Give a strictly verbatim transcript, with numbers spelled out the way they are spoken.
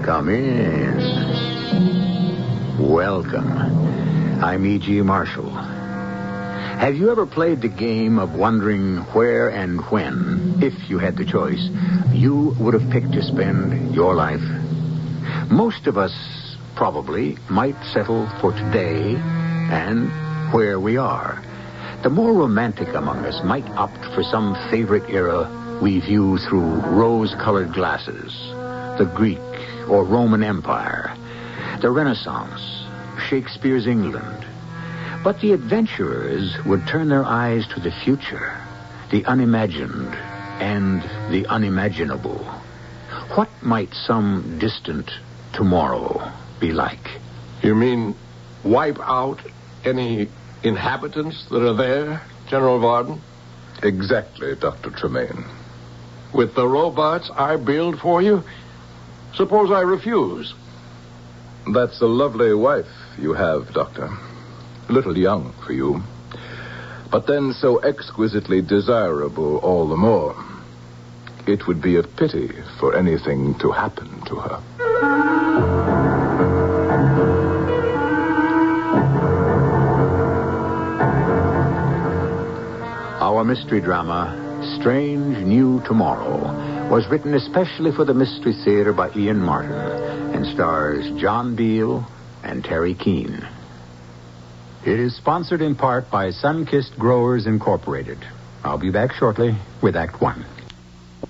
Come in. Welcome. I'm E G. Marshall. Have you ever played the game of wondering where and when, if you had the choice, you would have picked to spend your life? Most of us probably might settle for today and where we are. The more romantic among us might opt for some favorite era we view through rose-colored glasses. The Greek or Roman Empire, the Renaissance, Shakespeare's England. But the adventurers would turn their eyes to the future, the unimagined and the unimaginable. What might some distant tomorrow be like? You mean wipe out any inhabitants that are there, General Varden? Exactly, Doctor Tremaine. With the robots I build for you? Suppose I refuse? That's a lovely wife you have, Doctor. A little young for you. But then so exquisitely desirable all the more. It would be a pity for anything to happen to her. Our mystery drama, Strange New Tomorrow, was written especially for the Mystery Theater by Ian Martin and stars John Beal and Terry Keane. It is sponsored in part by Sunkissed Growers Incorporated. I'll be back shortly with Act One.